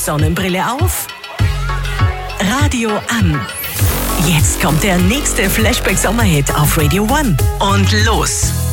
Sonnenbrille auf, Radio an. Jetzt kommt der nächste Flashback Sommerhit auf Radio One. Und los!